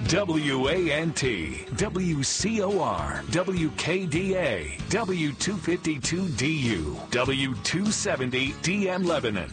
WANT, WCOR, WKDA, W252DU, W270 DM Lebanon.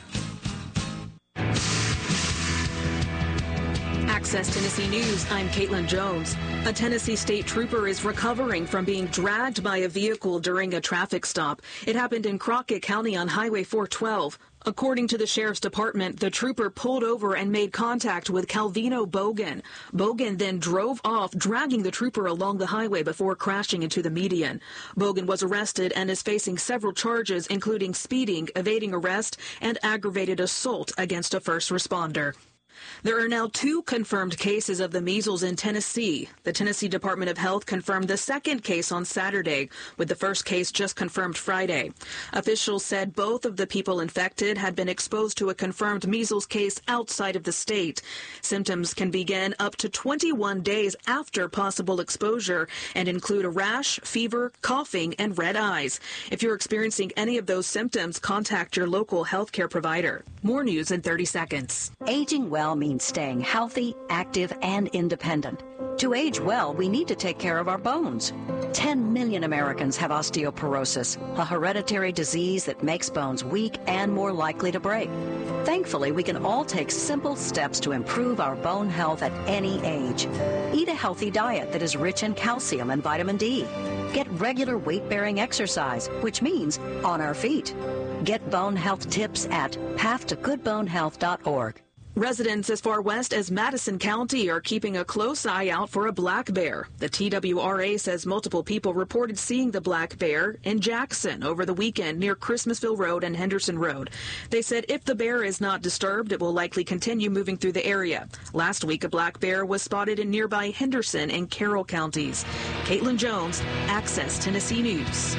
Access Tennessee News, I'm Caitlin Jones. A Tennessee state trooper is recovering from being dragged by a vehicle during a traffic stop. It happened in Crockett County on Highway 412. According to the Sheriff's Department, the trooper pulled over and made contact with Calvino Bogan. Bogan then drove off, dragging the trooper along the highway before crashing into the median. Bogan was arrested and is facing several charges, including speeding, evading arrest, and aggravated assault against a first responder. There are now 2 confirmed cases of the measles in Tennessee. The Tennessee Department of Health confirmed the second case on Saturday, with the first case just confirmed Friday. Officials said both of the people infected had been exposed to a confirmed measles case outside of the state. Symptoms can begin up to 21 days after possible exposure and include a rash, fever, coughing, and red eyes. If you're experiencing any of those symptoms, contact your local healthcare provider. More news in 30 seconds. Aging well means staying healthy, active, and independent. To age well, we need to take care of our bones. 10 million Americans have osteoporosis, a hereditary disease that makes bones weak and more likely to break. Thankfully, we can all take simple steps to improve our bone health at any age. Eat a healthy diet that is rich in calcium and vitamin D. Get regular weight-bearing exercise, which means on our feet. Get bone health tips at pathtogoodbonehealth.org. Residents as far west as Madison County are keeping a close eye out for a black bear. The TWRA says multiple people reported seeing the black bear in Jackson over the weekend near Christmasville Road and Henderson Road. They said if the bear is not disturbed, it will likely continue moving through the area. Last week, a black bear was spotted in nearby Henderson and Carroll counties. Caitlin Jones, Access Tennessee News.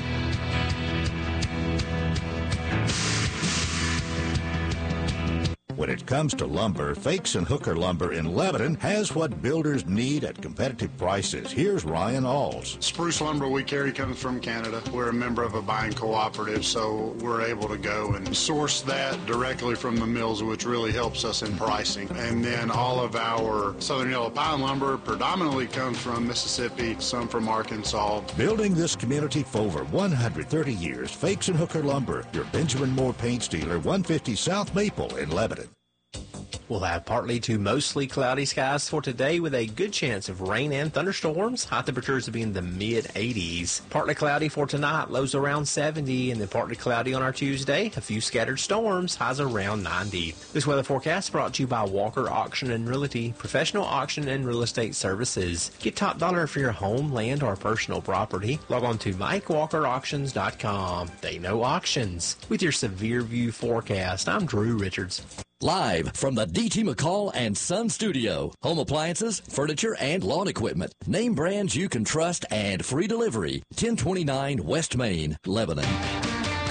When it comes to lumber, Fakes and Hooker Lumber in Lebanon has what builders need at competitive prices. Here's Ryan Alls. Spruce lumber we carry comes from Canada. We're a member of a buying cooperative, so we're able to go and source that directly from the mills, which really helps us in pricing. And then all of our southern yellow pine lumber predominantly comes from Mississippi, some from Arkansas. Building this community for over 130 years, Fakes and Hooker Lumber, your Benjamin Moore paint dealer, 150 South Maple in Lebanon. We'll have partly to mostly cloudy skies for today with a good chance of rain and thunderstorms. High temperatures will be in the mid-80s. Partly cloudy for tonight, lows around 70, and then partly cloudy on our Tuesday. A few scattered storms, highs around 90. This weather forecast brought to you by Walker Auction and Realty, professional auction and real estate services. Get top dollar for your home, land, or personal property. Log on to MikeWalkerAuctions.com. They know auctions. With your Severe View forecast, I'm Drew Richards. Live from the D.T. McCall and Son Studio. Home appliances, furniture, and lawn equipment. Name brands you can trust and free delivery. 1029 West Main, Lebanon.